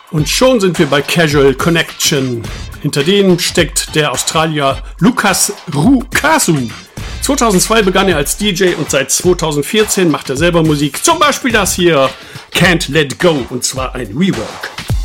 Und schon sind wir bei Casual Connection. Hinter denen steckt der Australier Lucas Rucasu. 2002 begann er als DJ und seit 2014 macht er selber Musik. Zum Beispiel das hier, Can't Let Go, und zwar ein Rework.